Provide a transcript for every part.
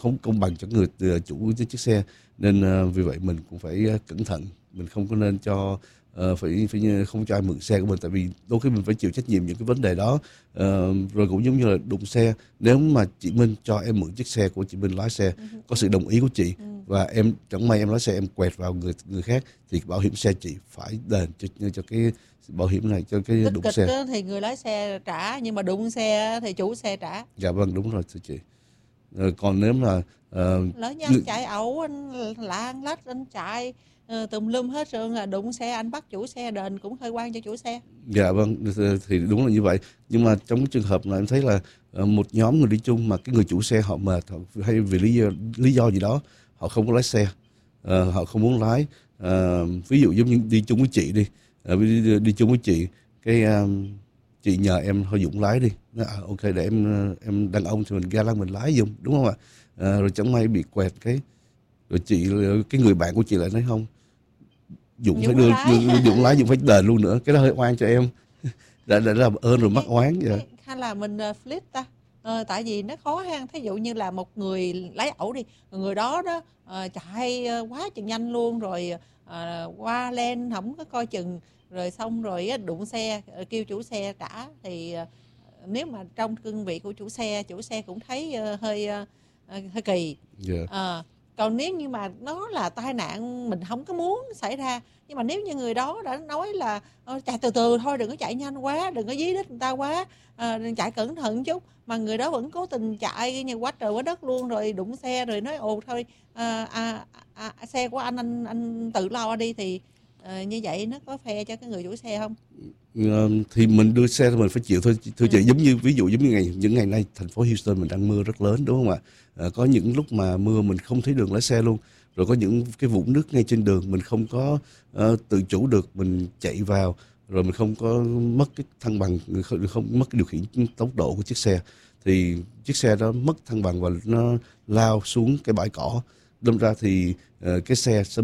không công bằng cho người chủ chiếc xe, nên vì vậy mình cũng phải cẩn thận, mình không có nên cho phải không cho ai mượn xe của mình, tại vì đôi khi mình phải chịu trách nhiệm những cái vấn đề đó. Rồi cũng giống như là đụng xe, nếu mà chị Minh cho em mượn chiếc xe của chị Minh lái xe, có sự đồng ý của chị, và em chẳng may em lái xe em quẹt vào người khác, thì bảo hiểm xe chị phải đền cho cái bảo hiểm này, cho cái đụng kịch xe. thì người lái xe trả, nhưng mà đụng xe thì chủ xe trả. Dạ vâng, đúng rồi thưa chị. Còn nếu mà Lỡ như anh chạy ẩu, anh lạng lách, anh chạy tùm lum hết rồi, là đụng xe, anh bắt chủ xe đền cũng hơi oan cho chủ xe. dạ vâng, thì đúng là như vậy. Nhưng mà trong cái trường hợp là em thấy là một nhóm người đi chung mà cái người chủ xe họ mệt, họ hay vì lý do gì đó họ không có lái xe, họ không muốn lái. Ví dụ giống như đi chung với chị đi, đi chung với chị, cái chị nhờ em thôi Dũng lái đi. Ok, để em đàn ông thì mình ga lăng mình lái dùng, đúng không ạ? Rồi chẳng may bị quẹt rồi cái người bạn của chị lại nói không, Dũng phải Dũng lái, Dũng phải đền luôn nữa, cái đó hơi oan cho em. đã làm ơn rồi mắc oán vậy. Hay là mình flip ta? Tại vì nó khó ha. Thí dụ như là một người lái ẩu đi, người đó chạy quá chừng nhanh luôn, rồi qua len không có coi chừng, rồi xong rồi đụng xe, kêu chủ xe trả, thì nếu mà trong cương vị của chủ xe cũng thấy hơi kỳ. Còn nếu như mà nó là tai nạn mình không có muốn xảy ra, nhưng mà nếu như người đó đã nói là chạy từ từ thôi, đừng có chạy nhanh quá, đừng có dí đít người ta quá, chạy cẩn thận chút, mà người đó vẫn cố tình chạy như quá trời quá đất luôn, rồi đụng xe, rồi nói ồ thôi xe của anh tự lo đi, thì như vậy nó có fair cho cái người chủ xe không? Thì mình đưa xe thì mình phải chịu thôi thưa chị. Giống như ví dụ giống như những ngày nay thành phố Houston mình đang mưa rất lớn, đúng không ạ? Có những lúc mà mưa mình không thấy đường lái xe luôn, rồi có những cái vũng nước ngay trên đường mình không có tự chủ được, mình chạy vào rồi mình không có mất cái thăng bằng, không mất cái điều khiển tốc độ của chiếc xe, thì chiếc xe đó mất thăng bằng và nó lao xuống cái bãi cỏ, đâm ra thì cái xe sẽ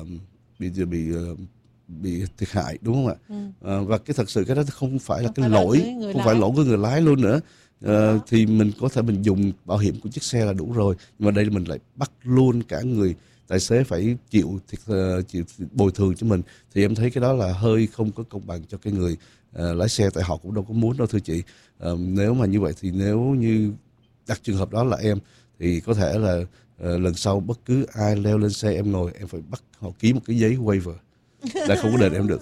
bị thiệt hại, đúng không ạ? Và cái thật sự cái đó không phải là cái lỗi, không phải lỗi của người lái luôn nữa. Thì mình có thể mình dùng bảo hiểm của chiếc xe là đủ rồi, nhưng mà đây mình lại bắt luôn cả người tài xế phải chịu bồi thường cho mình, thì em thấy cái đó là hơi không có công bằng cho cái người lái xe, tại họ cũng đâu có muốn đâu thưa chị. Nếu mà như vậy thì nếu như đặt trường hợp đó là em, thì có thể là lần sau bất cứ ai leo lên xe em ngồi, em phải bắt họ ký một cái giấy waiver là không có đền em được.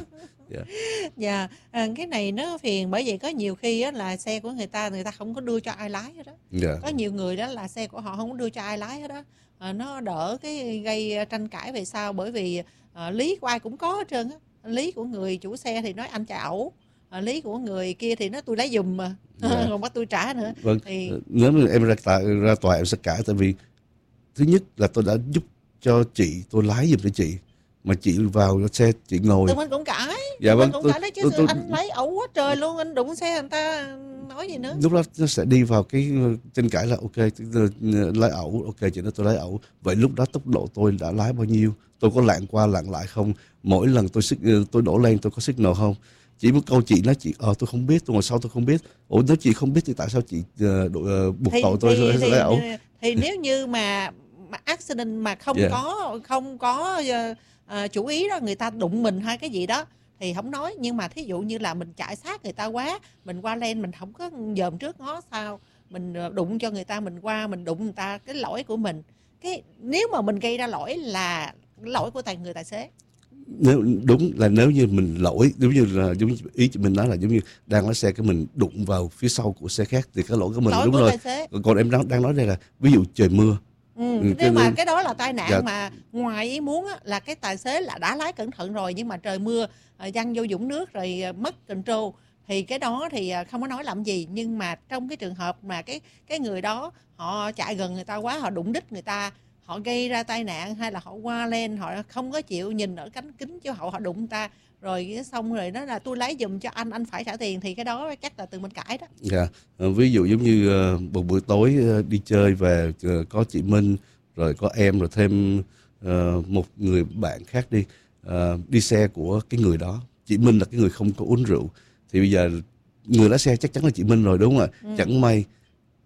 Dạ, cái này nó phiền, bởi vì có nhiều khi là xe của người ta không có đưa cho ai lái hết đó. Có nhiều người đó là xe của họ không có đưa cho ai lái hết đó. Nó đỡ cái gây tranh cãi về sau, bởi vì lý của ai cũng có hết trơn á. Lý của người chủ xe thì nói anh chạy ẩu, lý của người kia thì nói tôi lấy giùm mà, còn bắt tôi trả nữa. Vâng. Thì nếu mà em ra tòa em sẽ cãi, tại vì thứ nhất là tôi đã giúp cho chị, tôi lái giùm cho chị, mà chị vào xe chị ngồi. Tụi mình cũng cãi. Dạ vâng, cũng cãi đấy chứ, anh lấy ẩu quá trời luôn, anh đụng xe người ta nói gì nữa. Lúc đó nó sẽ đi vào cái tranh cãi là ok, lái ẩu, ok chị nói tôi lái ẩu, vậy lúc đó tốc độ tôi đã lái bao nhiêu, tôi có lạng qua lạng lại không, mỗi lần tôi đổ lên tôi có signal không. Chỉ một câu chị nói chị tôi không biết, tôi ngồi sau tôi không biết. Ủa nếu chị không biết thì tại sao chị buộc tội tôi lái ẩu? Thì nếu như mà accident mà không có chủ ý đó, người ta đụng mình hay cái gì đó thì không nói, nhưng mà thí dụ như là mình chạy sát người ta quá, mình qua len mình không có dòm trước ngó sau, mình đụng cho người ta, mình qua mình đụng người ta, cái lỗi của mình. Nếu mà mình gây ra lỗi là lỗi của người tài xế. Nếu như mình lỗi, giống như ý chị mình nói là giống như đang lái xe cái mình đụng vào phía sau của xe khác thì cái lỗi của mình, đúng rồi. Còn em đang nói đây là ví dụ trời mưa. Nếu mà cái đó là tai nạn mà ngoài ý muốn là cái tài xế là đã lái cẩn thận rồi, nhưng mà trời mưa văng vô vũng nước rồi mất control, thì cái đó thì không có nói làm gì. Nhưng mà trong cái trường hợp mà cái người đó họ chạy gần người ta quá, họ đụng đít người ta, họ gây ra tai nạn, hay là họ qua len, họ không có chịu nhìn ở cánh kính chiếu hậu, họ đụng người ta rồi xong rồi đó là tôi lấy giùm cho anh phải trả tiền, thì cái đó chắc là từ mình cãi đó. Ví dụ giống như một buổi tối đi chơi về, có chị Minh rồi có em rồi thêm một người bạn khác đi xe của cái người đó. Chị Minh là cái người không có uống rượu, thì bây giờ người lái xe chắc chắn là chị Minh rồi, đúng không ạ? Chẳng may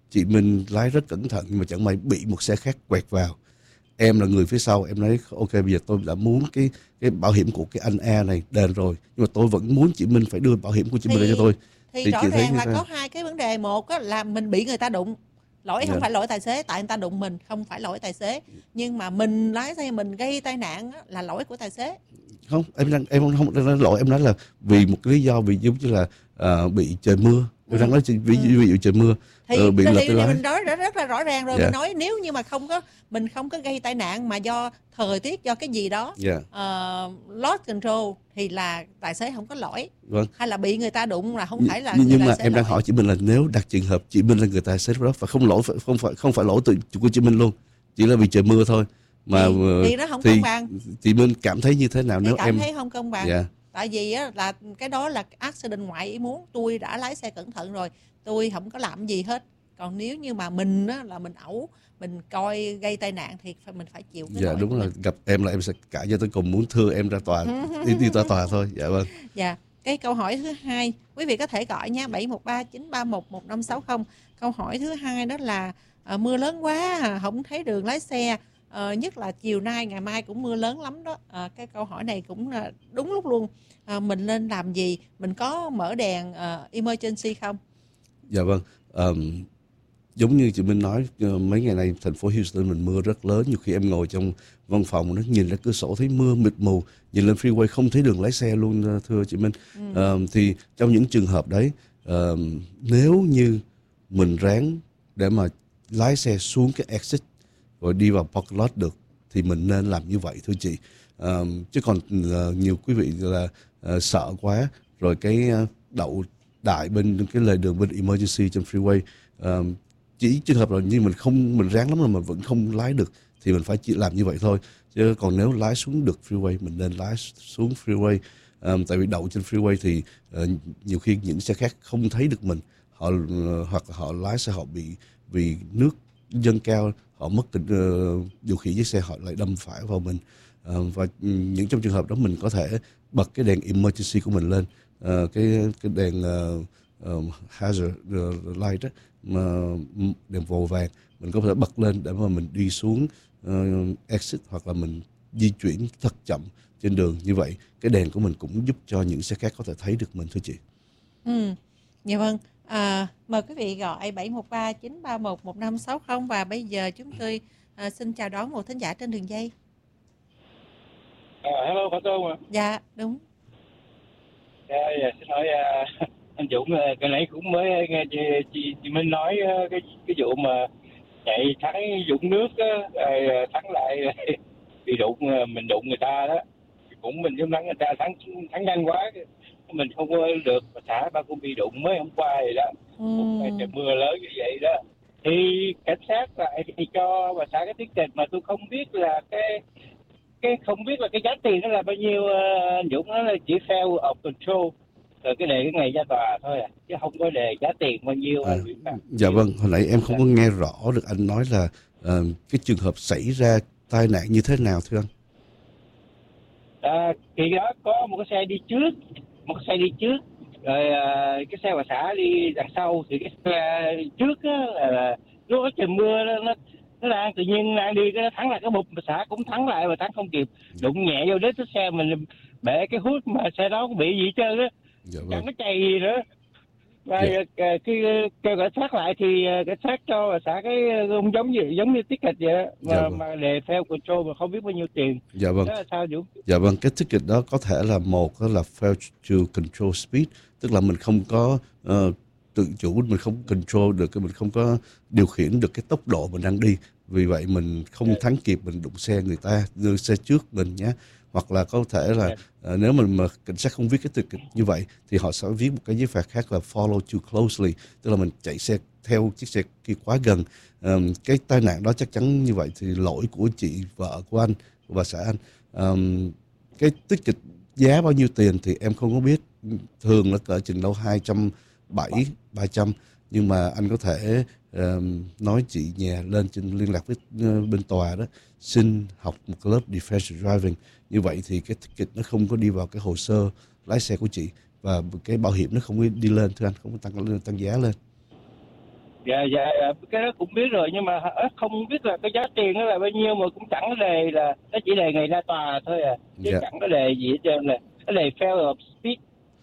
chị Minh lái rất cẩn thận nhưng mà chẳng may bị một xe khác quẹt vào. Em là người phía sau, em nói ok bây giờ tôi đã muốn cái bảo hiểm của cái anh A này đền rồi, nhưng mà tôi vẫn muốn chị Minh phải đưa bảo hiểm của chị Minh ra cho tôi. Thì rõ Chị thấy ràng như là sao? có hai cái vấn đề. Một á, là mình bị người ta đụng, lỗi không Dạ. phải lỗi tài xế, tại người ta đụng mình, không phải lỗi tài xế. Nhưng mà mình lái xe mình gây tai nạn á, là lỗi của tài xế. Không, em không nói lỗi, em nói là vì một cái lý do vì giống như là bị trời mưa. Em đang nói ví dụ trời mưa, bị lật tay lái. Mình nói rất là rõ ràng rồi. Dạ. Mình nói nếu như mà mình không có gây tai nạn mà do thời tiết, do cái gì đó, Dạ. lost control thì là tài xế không có lỗi. Vâng. Hay là bị người ta đụng là không phải là Nhưng tài mà xế em đang lỗi. hỏi chị Minh là nếu đặt trường hợp chị Minh là người tài xế đó và không phải lỗi của chị Minh luôn, chỉ là vì trời mưa thôi mà thì nó không công bằng. chị Minh cảm thấy như thế nào Thì nếu cảm em thấy không công bằng. Dạ. Tại vì á, là cái đó là accident ngoại ý muốn, tôi đã lái xe cẩn thận rồi, tôi không có làm gì hết. Còn nếu như mà mình á, là mình ẩu, mình coi gây tai nạn thì mình phải chịu cái Dạ lỗi đúng của là mình. gặp em là em sẽ cãi cho tới cùng, muốn thưa em ra tòa, đi ra tòa thôi. Dạ vâng. Dạ. Cái câu hỏi thứ hai, quý vị có thể gọi nha, 713-931-1560. Câu hỏi thứ hai đó là mưa lớn quá, không thấy đường lái xe, nhất là chiều nay, ngày mai cũng mưa lớn lắm đó. Cái câu hỏi này cũng là đúng lúc luôn. Mình nên làm gì? Mình có mở đèn emergency không? Dạ vâng. Giống như chị Minh nói, mấy ngày nay thành phố Houston mình mưa rất lớn, nhiều khi em ngồi trong văn phòng nó nhìn ra cửa sổ thấy mưa mịt mù, nhìn lên freeway không thấy đường lái xe luôn, thưa chị Minh. Thì trong những trường hợp đấy, nếu như mình ráng để mà lái xe xuống cái exit rồi đi vào parking lot được thì mình nên làm như vậy, thưa chị. Chứ còn nhiều quý vị là sợ quá rồi cái đậu đại bên cái lề đường bên emergency trên freeway. Chỉ trường hợp là như mình ráng lắm là mình vẫn không lái được thì mình phải chỉ làm như vậy thôi. Chứ còn nếu lái xuống được freeway mình nên lái xuống freeway. Tại vì đậu trên freeway thì nhiều khi những xe khác không thấy được mình, hoặc là họ lái xe họ bị vì nước dâng cao, họ mất điều khiển chiếc xe, họ lại đâm phải vào mình. Và những trong trường hợp đó mình có thể bật cái đèn emergency của mình lên, cái đèn hazard light đó, đèn màu vàng mình có thể bật lên để mà mình đi xuống exit, hoặc là mình di chuyển thật chậm trên đường. Như vậy cái đèn của mình cũng giúp cho những xe khác có thể thấy được mình, thưa chị. Dạ vâng. Mời quý vị gọi 713-931-1560. Và bây giờ chúng tôi xin chào đón một thính giả trên đường dây. Hello, Phạm Tôn ạ. Dạ, đúng. Dạ, xin hỏi anh Dũng, cái nãy cũng mới nghe chị Minh nói cái vụ mà chạy thắng Dũng nước á, thắng lại bị đụng, mình đụng người ta đó, cũng mình giống thắng người ta, thắng nhanh quá, mình không có được, mà xã ba cũng bị đụng mới hôm qua vậy đó, cũng trời mưa lớn như vậy đó, thì cảnh sát lại thì cho bà xã cái tiết kịch mà tôi không biết là không biết là cái giá tiền đó là bao nhiêu. Dũng nói là chỉ fail of control, rồi cái đề cái ngày ra tòa thôi chứ không có đề giá tiền bao nhiêu. Dạ vâng, hồi nãy em không có nghe rõ được anh nói là cái trường hợp xảy ra tai nạn như thế nào thưa anh? Thì đó có một cái xe đi trước, rồi cái xe bà xã đi đằng sau, thì cái xe trước á là lúc đó trời mưa nó đang tự nhiên đang đi cái thắng lại cái bụp, bà xã cũng thắng lại mà thắng không kịp, đụng nhẹ vô đến cái xe mình, bể cái hút mà xe đó cũng bị gì hết trơn á. Dạ vâng. Chẳng có chạy gì nữa. Và khi kêu cảnh sát lại thì cảnh sát cho bà xã cái giống như ticket vậy đó, mà đề fail control mà không biết bao nhiêu tiền. Dạ vâng. Đó là sao Dũng? Dạ vâng, cái ticket đó có thể là một đó là fail to control speed, tức là mình không có tự chủ, mình không control được, mình không có điều khiển được cái tốc độ mình đang đi, vì vậy mình không thắng kịp, mình đụng xe người ta, đưa xe trước mình nhé. Hoặc là có thể là nếu mà cảnh sát không viết cái ticket như vậy thì họ sẽ viết một cái giấy phạt khác là follow too closely, tức là mình chạy xe theo chiếc xe kia quá gần. Cái tai nạn đó chắc chắn như vậy thì lỗi của chị vợ của anh, của bà xã anh. Cái ticket giá bao nhiêu tiền thì em không có biết, thường là cỡ chừng đâu 270-300, nhưng mà anh có thể nói chị nhà lên liên lạc với bên tòa đó, xin học một lớp defensive driving, như vậy thì cái ticket nó không có đi vào cái hồ sơ lái xe của chị và cái bảo hiểm nó không có đi lên, thưa anh, không có tăng giá lên. Dạ, cái đó cũng biết rồi, nhưng mà không biết là cái giá tiền đó là bao nhiêu, mà cũng chẳng có đề là nó chỉ đề ngày ra tòa thôi à, chứ Dạ. chẳng có đề gì hết trơn. Là cái đề fail of speech,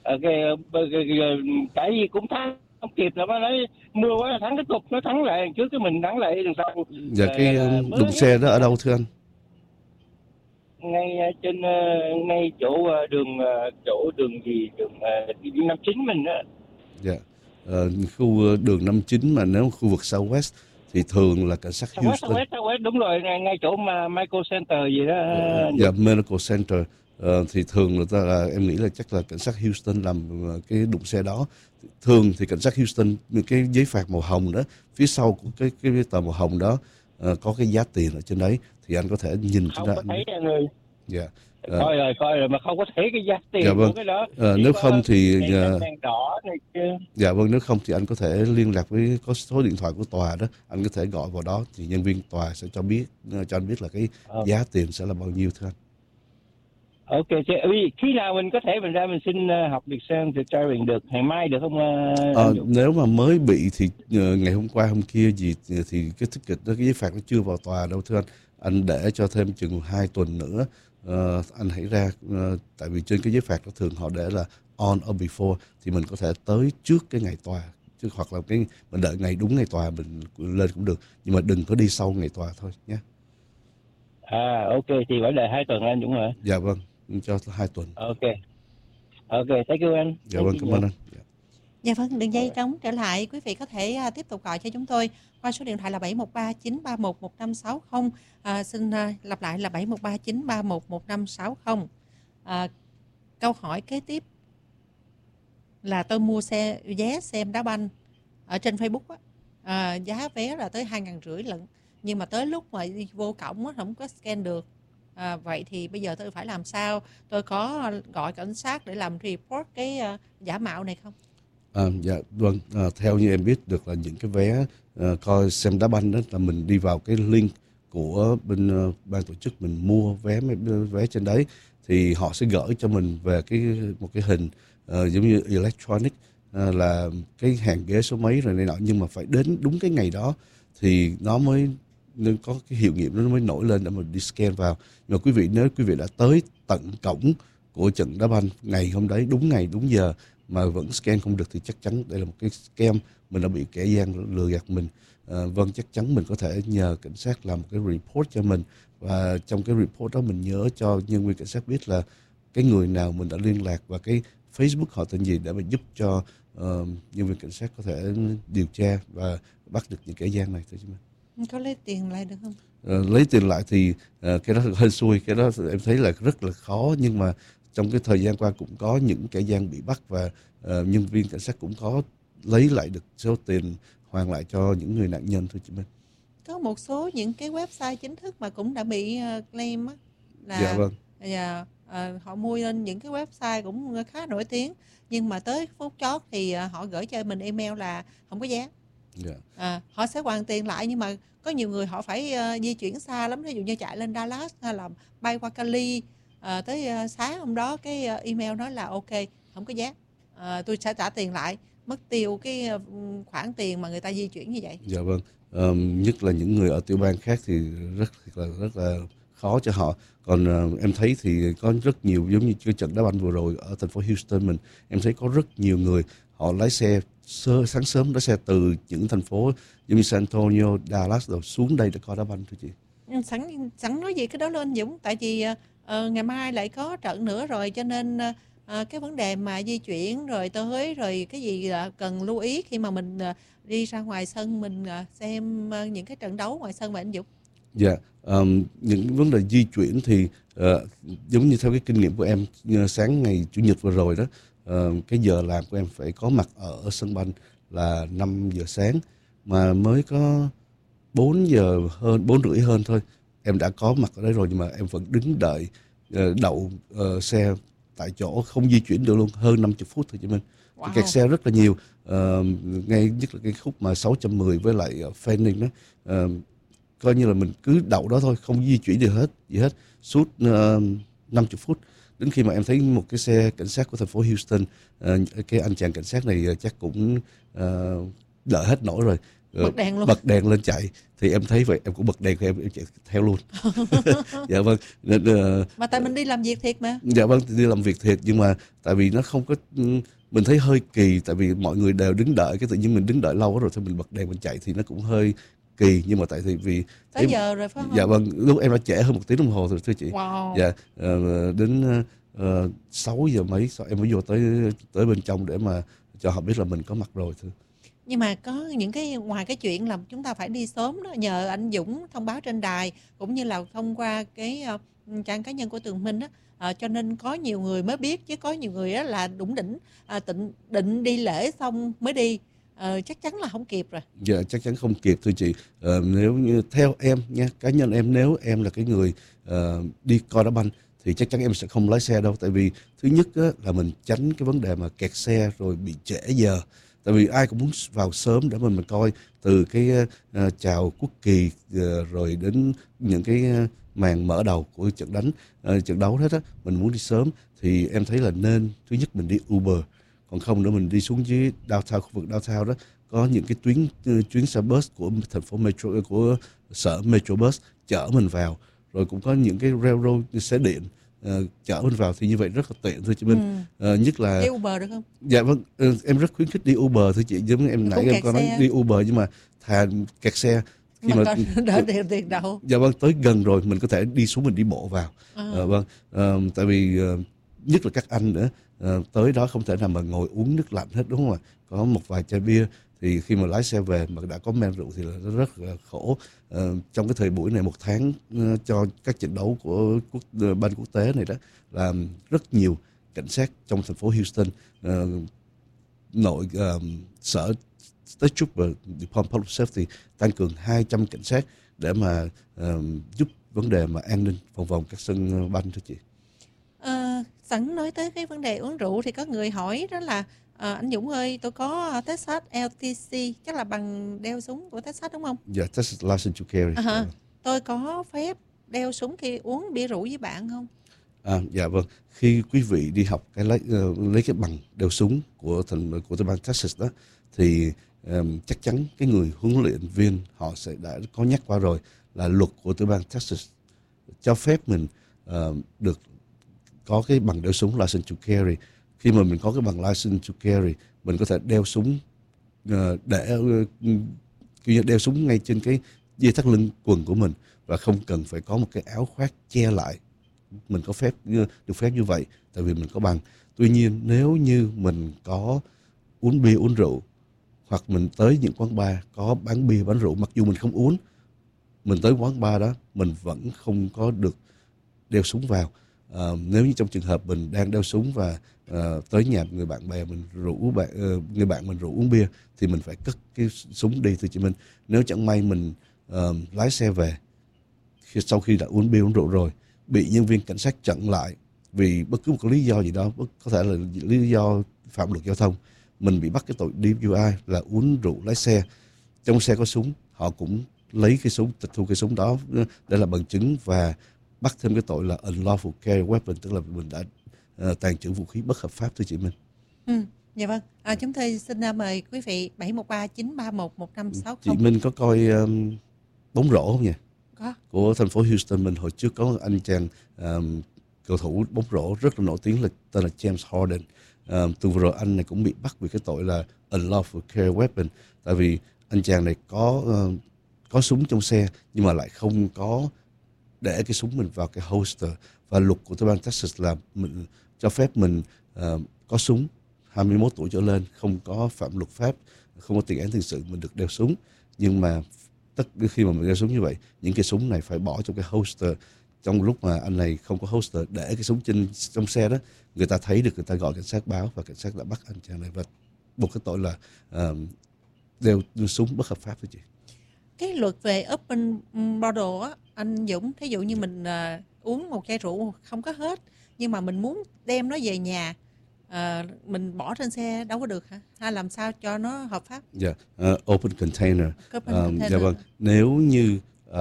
cái gì cũng thắng không kịp, là nó nói mưa quá thắng cái cục, nó thắng lại trước cái mình thắng lại đằng sau. Dạ, cái đụng xe đó ở đâu thưa anh? Ngay trên ngay chỗ đường gì, đường 59 mình đó. Dạ. Khu đường 59 mà nếu khu vực Southwest thì thường là cảnh sát Houston. Southwest đúng rồi, ngay chỗ mà Medical Center gì đó. Dạ, Medical Center. Thì thường người ta là, em nghĩ là chắc là cảnh sát Houston làm cái đụng xe đó. Thường thì cảnh sát Houston, cái giấy phạt màu hồng đó, phía sau của cái tờ màu hồng đó có cái giá tiền ở trên đấy, thì anh có thể nhìn không trên đó. Không có thấy anh ơi. Dạ. Coi rồi mà không có thấy cái giá tiền. Dạ vâng. Của cái đó. Nếu không thì đèn đỏ này kia. Dạ vâng, nếu không thì anh có thể liên lạc với có số điện thoại của tòa đó, anh có thể gọi vào đó thì nhân viên tòa sẽ cho anh biết là cái giá tiền sẽ là bao nhiêu thưa anh. Ok, khi nào mình có thể mình ra mình xin học việc sang thì driving được, ngày mai được không? Nếu mà mới bị thì ngày hôm qua hôm kia gì thì cái ticket đó, cái giấy phạt nó chưa vào tòa đâu thưa anh. Anh để cho thêm chừng 2 tuần nữa anh hãy ra, tại vì trên cái giấy phạt đó thường họ để là on or before, thì mình có thể tới trước cái ngày tòa, chứ hoặc là mình đợi ngày đúng ngày tòa mình lên cũng được, nhưng mà đừng có đi sau ngày tòa thôi nhé. Ok, thì phải đợi 2 tuần anh Dũng hả? Dạ vâng, cho 2 tuần. Ok, thank you anh. Dạ vâng, cảm ơn anh. Dạ vâng, đường dây trống trở lại, quý vị có thể tiếp tục gọi cho chúng tôi qua số điện thoại là 713-931-1560. Xin lặp lại là 713-931-1560. Câu hỏi kế tiếp là tôi mua vé xem đá banh ở trên Facebook á, giá vé là tới 2.500 lận, nhưng mà tới lúc mà đi vô cổng á, không có scan được. Vậy thì bây giờ tôi phải làm sao? Tôi có gọi cảnh sát để làm report cái giả mạo này không? Dạ vâng, theo như em biết được là những cái vé coi xem đá banh đó là mình đi vào cái link của bên ban tổ chức, mình mua vé trên đấy thì họ sẽ gửi cho mình về một cái hình giống như electronic, là cái hàng ghế số mấy rồi này nọ, nhưng mà phải đến đúng cái ngày đó thì nó mới nên có cái hiệu nghiệm, nó mới nổi lên để mình đi scan vào. Nhưng mà nếu quý vị đã tới tận cổng của trận đá banh ngày hôm đấy, đúng ngày đúng giờ mà vẫn scan không được thì chắc chắn đây là một cái scam, mình đã bị kẻ gian lừa gạt mình. Vâng, chắc chắn mình có thể nhờ cảnh sát làm một cái report cho mình, và trong cái report đó mình nhớ cho nhân viên cảnh sát biết là cái người nào mình đã liên lạc và cái Facebook họ tên gì, để mà giúp cho nhân viên cảnh sát có thể điều tra và bắt được những kẻ gian này. Có lấy tiền lại được không? Lấy tiền lại thì cái đó hơi xui, cái đó em thấy là rất là khó, nhưng mà trong cái thời gian qua cũng có những kẻ gian bị bắt và nhân viên cảnh sát cũng có lấy lại được số tiền, hoàn lại cho những người nạn nhân thôi chị Minh. Có một số những cái website chính thức mà cũng đã bị claim á, là dạ vâng. Họ mua lên những cái website cũng khá nổi tiếng, nhưng mà tới phút chót thì họ gửi cho mình email là không có vé. Họ sẽ hoàn tiền lại, nhưng mà có nhiều người họ phải di chuyển xa lắm, ví dụ như chạy lên Dallas hay là bay qua Cali, tới sáng hôm đó cái email nói là ok, không có giá, tôi sẽ trả tiền lại, mất tiêu cái khoản tiền mà người ta di chuyển như vậy. Dạ vâng, nhất là những người ở tiểu bang khác thì rất là khó cho họ. Còn em thấy thì có rất nhiều, giống như cái trận đá banh vừa rồi ở thành phố Houston mình, em thấy có rất nhiều người họ lái xe sáng sớm, lái xe từ những thành phố giống như San Antonio, Dallas rồi xuống đây để coi đá banh thôi chị. Sẵn nói gì cái đó lên Dũng, tại vì ngày mai lại có trận nữa rồi, cho nên cái vấn đề mà di chuyển rồi tới rồi cái gì cần lưu ý khi mà mình đi ra ngoài sân mình xem những cái trận đấu ngoài sân vậy anh Dũng? Dạ, những vấn đề di chuyển thì giống như theo cái kinh nghiệm của em, sáng ngày Chủ nhật vừa rồi đó, cái giờ làm của em phải có mặt ở sân banh là 5 giờ sáng, mà mới có 4 giờ hơn, 4 rưỡi hơn thôi, em đã có mặt ở đấy rồi, nhưng mà em vẫn đứng đợi đậu xe tại chỗ, không di chuyển được luôn, hơn 50 phút thôi chị Minh. Wow. Kẹt xe rất là nhiều, ngay nhất là cái khúc mà 610 với lại Fanning đó, coi như là mình cứ đậu đó thôi, không di chuyển được gì hết suốt 50 phút. Đến khi mà em thấy một cái xe cảnh sát của thành phố Houston, cái anh chàng cảnh sát này chắc cũng đợi hết nổi rồi, bật đèn luôn. Bật đèn lên chạy, thì em thấy vậy em cũng bật đèn, em chạy theo luôn. Dạ vâng. Mà tại mình đi làm việc thiệt mà. Dạ vâng, đi làm việc thiệt, nhưng mà tại vì nó không có, mình thấy hơi kỳ, tại vì mọi người đều đứng đợi, cái tự nhiên mình đứng đợi lâu quá rồi, thôi mình bật đèn mình chạy thì nó cũng hơi kỳ. Nhưng mà tại vì tới giờ rồi phải không? Dạ vâng, lúc em đã trễ hơn 1 tiếng đồng hồ rồi thưa chị. Wow. Dạ, đến 6 giờ mấy em mới vô tới bên trong để mà cho họ biết là mình có mặt rồi thưa. Nhưng mà có những cái, ngoài cái chuyện là chúng ta phải đi sớm đó, nhờ anh Dũng thông báo trên đài cũng như là thông qua cái trang cá nhân của Tường Minh đó, cho nên có nhiều người mới biết, chứ có nhiều người đó là đủng đỉnh định đi lễ xong mới đi, chắc chắn là không kịp rồi. Dạ chắc chắn không kịp thưa chị. Nếu như theo em nha, cá nhân em, nếu em là cái người đi coi đá banh thì chắc chắn em sẽ không lái xe đâu. Tại vì thứ nhất á, là mình tránh cái vấn đề mà kẹt xe rồi bị trễ giờ. Tại vì ai cũng muốn vào sớm để mình coi từ cái chào quốc kỳ rồi đến những cái màn mở đầu của trận đấu hết á, mình muốn đi sớm thì em thấy là nên thứ nhất mình đi Uber, còn không nữa mình đi xuống dưới downtown, khu vực downtown đó có những cái chuyến xe bus của thành phố Metro, của sở Metro Bus chở mình vào, rồi cũng có những cái railroad xe điện chở mình vào, thì như vậy rất là tiện thưa chị Minh. Nhất là đi Uber được không? Dạ vâng, em rất khuyến khích đi Uber thưa chị. Giống em nãy em có nói đi Uber, nhưng mà thà kẹt xe khi mà đỡ tiền đâu. Dạ vâng, tới gần rồi mình có thể đi xuống mình đi bộ vào. Vâng, tại vì nhất là các anh nữa, tới đó không thể nào mà ngồi uống nước lạnh hết, đúng không ạ? Có một vài chai bia thì khi mà lái xe về mà đã có men rượu thì là nó rất là khổ. Trong cái thời buổi này 1 tháng cho các trận đấu của banh quốc tế này đó, là rất nhiều cảnh sát trong thành phố Houston, sở State Trooper, Department of Public Safety tăng cường 200 cảnh sát để mà giúp vấn đề mà an ninh phòng vòng các sân banh thưa chị. Sẵn nói tới cái vấn đề uống rượu thì có người hỏi đó là anh Dũng ơi, tôi có Texas LTC, chắc là bằng đeo súng của Texas đúng không? Dạ, Texas License to Carry. Tôi có phép đeo súng khi uống bia rượu với bạn không? Dạ vâng, khi quý vị đi học lấy cái bằng đeo súng của bang Texas đó, thì chắc chắn cái người huấn luyện viên họ sẽ đã có nhắc qua rồi, là luật của tiểu bang Texas cho phép mình được có cái bằng đeo súng license to carry. Khi mà mình có cái bằng license to carry, mình có thể đeo súng đeo súng ngay trên cái dây thắt lưng quần của mình, và không cần phải có một cái áo khoác che lại. Mình có được phép như vậy tại vì mình có bằng. Tuy nhiên nếu như mình có uống bia uống rượu, hoặc mình tới những quán bar có bán bia bán rượu, mặc dù mình không uống, mình tới quán bar đó mình vẫn không có được đeo súng vào. Nếu như trong trường hợp mình đang đeo súng và tới nhà người bạn bè mình người bạn mình rủ uống bia, thì mình phải cất cái súng đi thưa chị Minh. Nếu chẳng may mình lái xe về sau khi đã uống bia uống rượu rồi, bị nhân viên cảnh sát chặn lại vì bất cứ một cái lý do gì đó, có thể là lý do phạm luật giao thông, mình bị bắt cái tội DUI là uống rượu lái xe, trong xe có súng, họ cũng lấy cái súng, tịch thu cái súng đó để làm bằng chứng, và bắt thêm cái tội là unlawful carry weapon, tức là mình đã tàng trữ vũ khí bất hợp pháp thưa chị Minh. Dạ vâng. Chúng tôi xin mời quý vị 713-931-1560. Chị Minh có coi bóng rổ không nhỉ? Có. Của thành phố Houston mình hồi trước có anh chàng cầu thủ bóng rổ rất là nổi tiếng là tên là James Harden. Từ vừa rồi anh này cũng bị bắt vì cái tội là unlawful carry weapon, tại vì anh chàng này có súng trong xe nhưng mà lại không có để cái súng mình vào cái holster, và luật của tiểu bang Texas là mình cho phép mình có súng 21 tuổi trở lên, không có phạm luật pháp, không có tiền án tiền sự, mình được đeo súng. Nhưng mà khi mà mình đeo súng như vậy, những cái súng này phải bỏ trong cái holster. Trong lúc mà anh này không có holster, để cái súng trong xe đó, người ta thấy được, người ta gọi cảnh sát báo, và cảnh sát đã bắt anh chàng này và buộc cái tội là đeo súng bất hợp pháp đó chị. Cái luật về open bottle á, anh Dũng, thí dụ như mình uống một chai rượu không có hết, nhưng mà mình muốn đem nó về nhà, mình bỏ trên xe đâu có được hả? Hay làm sao cho nó hợp pháp? Dạ, open container. Dạ vâng, nếu như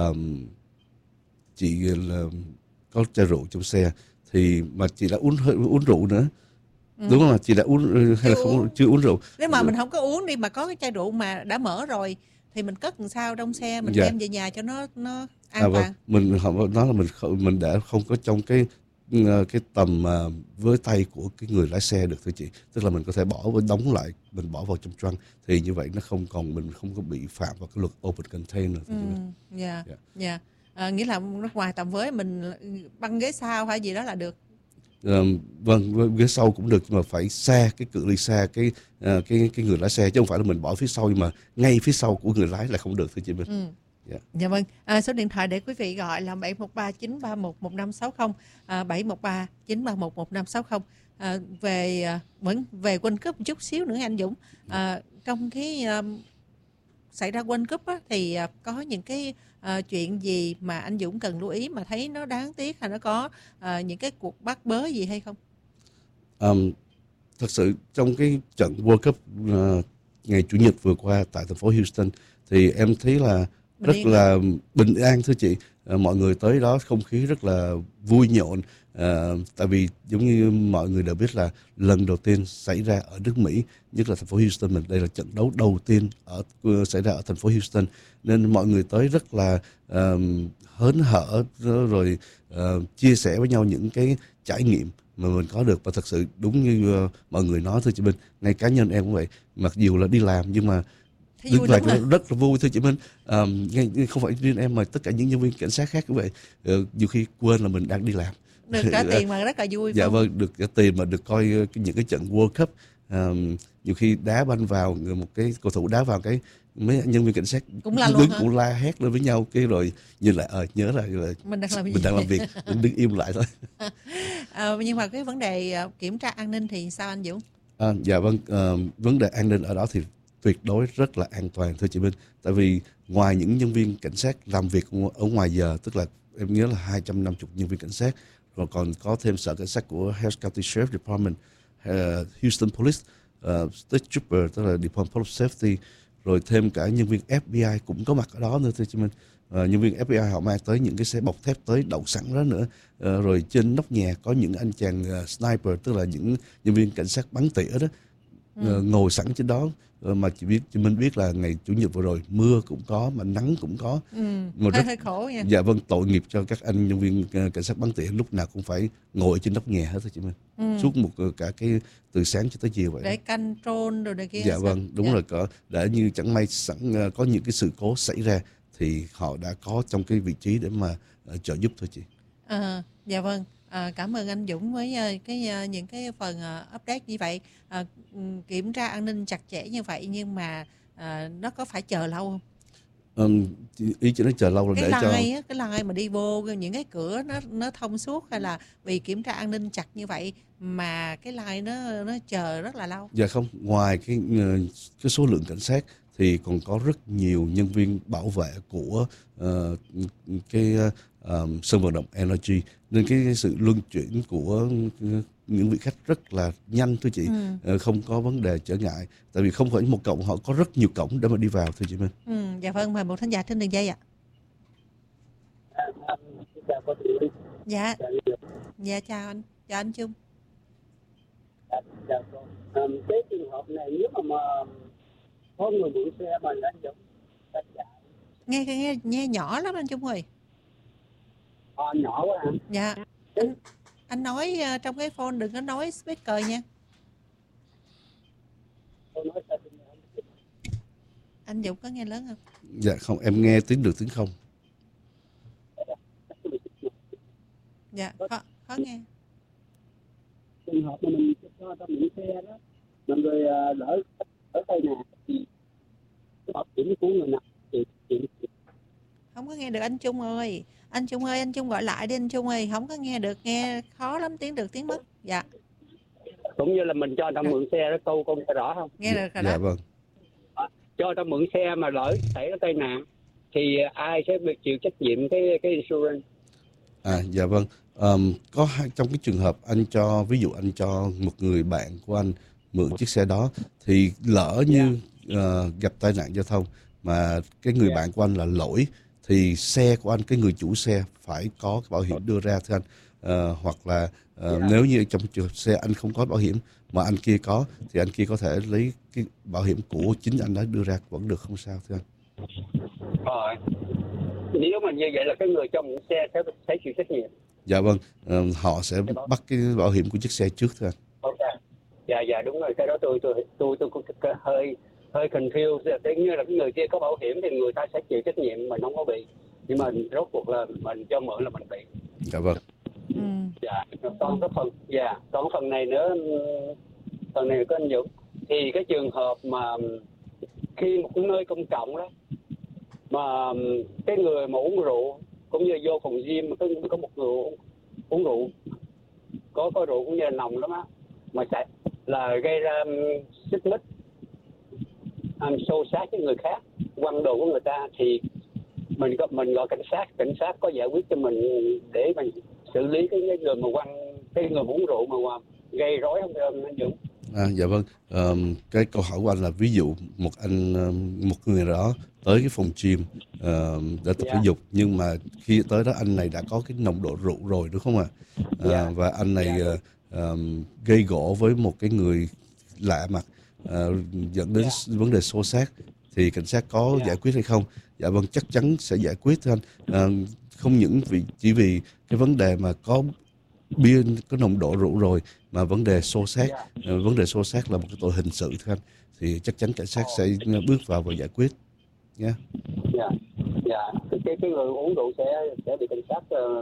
chị có chai rượu trong xe thì mà chị đã uống rượu nữa, đúng không? Chị đã uống hay là chưa uống rượu? Nếu mà mình không có uống đi, mà có cái chai rượu mà đã mở rồi thì mình cất làm sao trong xe, mình Dạ. đem về nhà cho nó an toàn. Mình họ nói là mình đã không có trong cái tầm với tay của cái người lái xe được thưa chị, tức là mình có thể bỏ và đóng lại, mình bỏ vào trong trunk thì như vậy nó không còn, mình không có bị phạm vào cái luật open container. Dạ. Nghĩa là ngoài tầm với mình băng ghế sau hay gì đó là được. Vâng, ghế sau cũng được, nhưng mà phải xa, cái cự ly xa cái người lái xe, chứ không phải là mình bỏ phía sau nhưng mà ngay phía sau của người lái là không được thưa chị Minh. Dạ vâng. Số điện thoại để quý vị gọi là 713-931-1560, 713-931-1560. Về World Cup một chút xíu nữa anh Dũng. Trong cái xảy ra World Cup á, thì có những cái chuyện gì mà anh Dũng cần lưu ý mà thấy nó đáng tiếc, hay nó có những cái cuộc bắt bớ gì hay không? Thật sự trong cái trận World Cup ngày Chủ nhật vừa qua tại thành phố Houston thì em thấy là rất là bình an thưa chị. Mọi người tới đó không khí rất là vui nhộn, tại vì giống như mọi người đều biết là lần đầu tiên xảy ra ở nước Mỹ, nhất là thành phố Houston mình, đây là trận đấu đầu tiên xảy ra ở thành phố Houston, nên mọi người tới rất là hớn hở rồi chia sẻ với nhau những cái trải nghiệm mà mình có được. Và thật sự đúng như mọi người nói thưa chị Minh, ngay cá nhân em cũng vậy, mặc dù là đi làm nhưng mà đứng lại rất là vui thưa chị Minh. Không phải riêng em mà tất cả những nhân viên cảnh sát khác cũng vậy, nhiều khi quên là mình đang đi làm, được trả tiền mà rất là vui. Dạ vâng, được trả tiền mà được coi những cái trận World Cup. Nhiều khi đá banh vào, một cái cầu thủ đá vào cái mấy nhân viên cảnh sát cũng cũng la hét lên với nhau, cái rồi nhìn lại nhớ là mình đang làm việc, mình đứng im lại thôi. Nhưng mà cái vấn đề kiểm tra an ninh thì sao anh Dũng? Dạ vâng, vấn đề an ninh ở đó thì tuyệt đối rất là an toàn thưa chị Minh. Tại vì ngoài những nhân viên cảnh sát làm việc ở ngoài giờ, tức là em nhớ là 250 nhân viên cảnh sát, rồi còn có thêm sở cảnh sát của Harris County Sheriff Department, Houston Police, State Trooper, tức là Department of Safety, rồi thêm cả nhân viên FBI cũng có mặt ở đó nữa thưa chị Minh. Nhân viên FBI họ mang tới những cái xe bọc thép tới đậu sẵn đó nữa. Rồi trên nóc nhà có những anh chàng sniper, tức là những nhân viên cảnh sát bắn tỉa đó, ngồi sẵn trên đó. Mà chị Minh biết là ngày Chủ nhật vừa rồi mưa cũng có mà nắng cũng có, mà hơi khổ nha. Dạ vâng, tội nghiệp cho các anh nhân viên cảnh sát bắn tỉa, lúc nào cũng phải ngồi trên nóc nhà hết thưa chị Minh. Suốt cả cái từ sáng cho tới chiều vậy. Để control rồi này kia. Dạ vâng, đúng rồi, để như chẳng may có những cái sự cố xảy ra thì họ đã có trong cái vị trí để mà trợ giúp thôi chị. Dạ vâng. Cảm ơn anh Dũng với những cái phần update như vậy. Kiểm tra an ninh chặt chẽ như vậy nhưng mà nó có phải chờ lâu không? Ý chị nói chờ lâu là cái line mà đi vô những cái cửa nó thông suốt, hay là vì kiểm tra an ninh chặt như vậy mà cái line nó chờ rất là lâu? Dạ không, ngoài cái số lượng cảnh sát thì còn có rất nhiều nhân viên bảo vệ của cái sân vận động Energy, nên cái sự luân chuyển của những vị khách rất là nhanh thưa chị. Không có vấn đề trở ngại, tại vì không phải một cổng, họ có rất nhiều cổng để mà đi vào thưa chị Minh. Dạ vâng, mời một thính giả trên đường dây ạ. Dạ chào anh, chào anh Trung. Cái trường hợp này nếu mà có người mượn xe mà anh Dũng nghe nhỏ lắm anh Trung ơi. Nhỏ quá hả? Dạ. Anh nói trong cái phone, đừng có nói speaker nha. Anh Dũng có nghe lớn không? Dạ không, em nghe tiếng được tiếng không. Dạ, khó nghe. Trường hợp mà mình cho ta mượn xe đó, mà người lỡ tay nè thì cái bảo hiểm của người nào thì không có nghe được anh Trung ơi. Anh Trung ơi, anh Trung gọi lại đi anh Trung ơi, không có nghe được, nghe khó lắm, tiếng được tiếng mất. Dạ. Cũng như là mình cho ta mượn xe đó, câu con rõ không? Nghe được rồi đó. Dạ vâng. Cho ta mượn xe mà lỡ xảy ra tai nạn thì ai sẽ bị chịu trách nhiệm cái insurance? Dạ vâng. Có trong cái trường hợp ví dụ anh cho một người bạn của anh mượn chiếc xe đó, thì lỡ như gặp tai nạn giao thông mà cái người bạn của anh là lỗi, thì xe của anh, cái người chủ xe phải có cái bảo hiểm đưa ra thưa anh. Hoặc là nếu như trong trường hợp xe anh không có bảo hiểm mà anh kia có, thì anh kia có thể lấy cái bảo hiểm của chính anh đã đưa ra vẫn được, không sao thưa anh. Rồi. Nếu mà như vậy là cái người cho mượn xe sẽ chịu trách nhiệm. Dạ vâng, họ sẽ bắt cái bảo hiểm của chiếc xe trước thưa anh. Ok. Dạ đúng rồi, cái đó tôi cũng hơi confused. Thế như là cái người kia có bảo hiểm thì người ta sẽ chịu trách nhiệm, mình không có bị. Nhưng mà rốt cuộc là mình cho mượn là mình bị. Dạ vâng. Dạ, còn phần này nữa, phần này có anh Dũng. Thì cái trường hợp mà khi một cái nơi công cộng đó mà cái người mà uống rượu cũng như vô phòng gym mà có một người uống rượu có rượu cũng như là nồng lắm á, mà sẽ là gây ra xích mích, xô xát với người khác, quăng đồ của người ta, thì mình gọi cảnh sát có giải quyết cho mình để mình xử lý cái người mà cái người uống rượu mà gây rối không anh Dũng? Dạ vâng, cái câu hỏi của anh là ví dụ một người đó tới cái phòng gym để tập thể dục, nhưng mà khi tới đó anh này đã có cái nồng độ rượu rồi đúng không ạ? Và anh này gây gổ với một cái người lạ mặt, dẫn đến vấn đề xô xát, thì cảnh sát có giải quyết hay không? Dạ vâng, chắc chắn sẽ giải quyết thưa anh. Không những chỉ vì cái vấn đề mà có bia, có nồng độ rượu rồi, mà vấn đề xô xát, là một cái tội hình sự thưa anh, thì chắc chắn cảnh sát sẽ bước vào và giải quyết nhé. Cái người uống rượu sẽ bị cảnh sát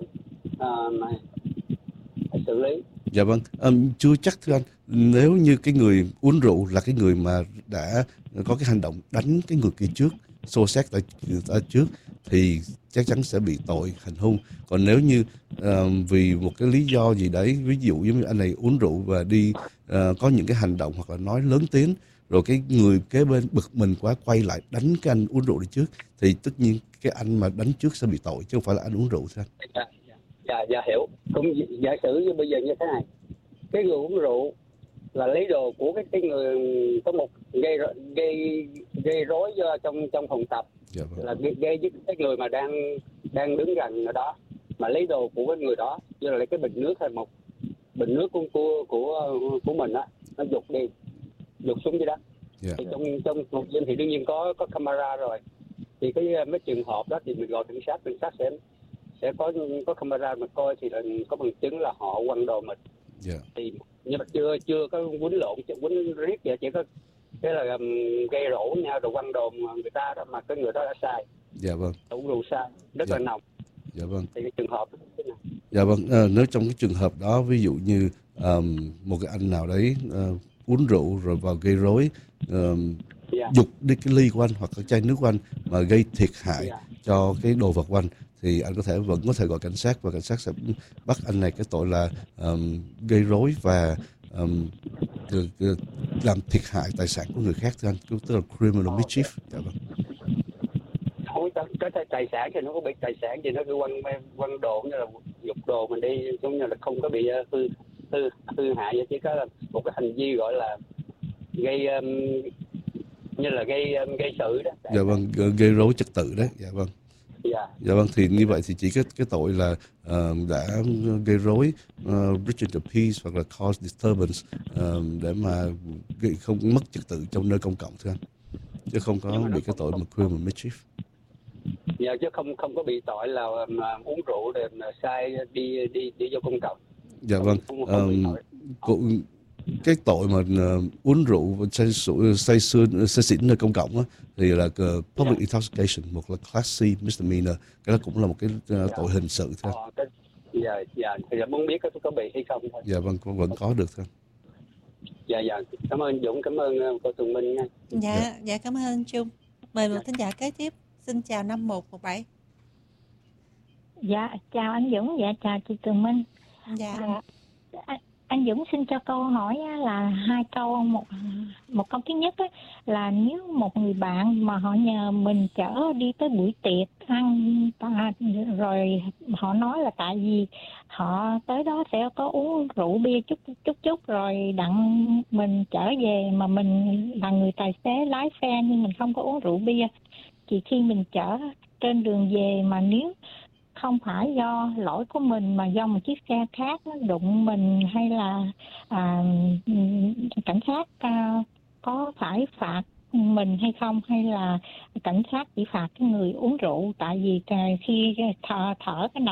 xử lý. Dạ vâng, chưa chắc thưa anh. Nếu như cái người uống rượu là cái người mà đã có cái hành động đánh cái người kia trước, xô xát tại trước, thì chắc chắn sẽ bị tội hành hung. Còn nếu như vì một cái lý do gì đấy, ví dụ như anh này uống rượu và đi có những cái hành động hoặc là nói lớn tiếng, rồi cái người kế bên bực mình quá quay lại đánh cái anh uống rượu đi trước, thì tất nhiên cái anh mà đánh trước sẽ bị tội, chứ không phải là anh uống rượu thưa anh. Dạ hiểu. Cũng giả sử như bây giờ như thế này, cái người uống rượu là lấy đồ của cái người có một gây rối trong phòng tập, dạ vâng. Là gây với cái người mà đang đứng gần ở đó, mà lấy đồ của cái người đó, như là lấy cái bình nước hay một bình nước của mình á, nó giục xuống dưới đó. Thì trong một dân thì đương nhiên có camera rồi, thì mấy trường hợp đó thì mình gọi cảnh sát sẽ có camera mà coi, thì là có bằng chứng là họ quăng đồ mình. Thì nhưng mà chưa có quýnh riết vậy, chỉ có cái là gây rỗ nhau rồi quăng đồ người ta đó, mà cái người đó đã sai. Dạ vâng. Uống rượu sai, rất là nồng. Dạ vâng. Thì cái trường hợp đó thế nào? Dạ vâng, nếu trong cái trường hợp đó, ví dụ như một cái anh nào đấy uống rượu rồi vào gây rối, giục đi cái ly của anh hoặc cái chai nước của anh mà gây thiệt hại cho cái đồ vật của anh, thì anh vẫn có thể gọi cảnh sát, và cảnh sát sẽ bắt anh này cái tội là gây rối và làm thiệt hại tài sản của người khác thưa anh, tức là criminal mischief. Dạ vâng. Cái tài sản thì nó có bị tài sản gì, nó cứ quăng đồ như là giục đồ mình đi, giống như là không có bị hư hại vậy, chỉ có là một cái hành vi gọi là gây như là gây sự đó. Dạ vâng, gây rối trật tự đấy. Dạ vâng. Dạ vâng, thì như vậy thì chỉ cái tội là đã gây rối, breach of peace hoặc là cause disturbance, để mà không mất trật tự trong nơi công cộng thưa anh, chứ không có bị cái tội mà criminal mischief. Dạ, chứ không có bị tội là mà uống rượu để mà sai đi vô công cộng. Dạ vâng. Cái tội mà uống rượu say xỉn nơi công cộng á, thì là public intoxication, một là class C misdemeanor, cái đó cũng là một cái tội hình sự thôi. Dạ, thì muốn biết có bị hay không thôi. Dạ vâng, vẫn có được thôi. Dạ, cảm ơn Dũng, cảm ơn cô Tùng Minh nha. Dạ cảm ơn anh Trung. Mời một thính giả kế tiếp. Xin chào 5117. Dạ, chào anh Dũng, dạ chào chị Tùng Minh. Dạ. Anh Dũng xin cho câu hỏi là 2 câu. Một câu thứ nhất là nếu một người bạn mà họ nhờ mình chở đi tới buổi tiệc ăn, rồi họ nói là tại vì họ tới đó sẽ có uống rượu bia chút rồi đặng mình chở về, mà mình là người tài xế lái xe nhưng mình không có uống rượu bia, thì khi mình chở trên đường về mà nếu không phải do lỗi của mình mà do một chiếc xe khác nó đụng mình, hay là cảnh sát có phải phạt mình hay không, hay là cảnh sát chỉ phạt cái người uống rượu? Tại vì khi thở cái nồng